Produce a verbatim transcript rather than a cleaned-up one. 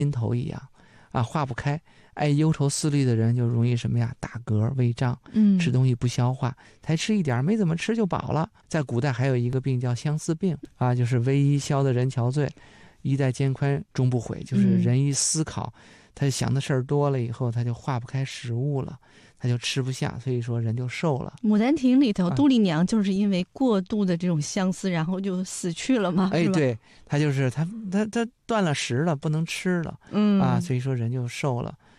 心头一样啊，化不开。爱忧愁思虑的人就容易什么呀？打嗝、胃胀， 嗯， 吃东西不消化，才吃一点没怎么吃就饱了。在古代还有一个病叫相思病啊，就是微一消得人憔悴，衣带渐宽终不悔，就是人一思考，嗯、他想的事儿多了以后，他就化不开食物了，他就吃不下，所以说人就瘦了。 牡丹亭里头，杜丽娘就是因为过度的这种相思，然后就死去了嘛。 哎，对，他就是他他他断了食了，不能吃了， 嗯啊，所以说人就瘦了。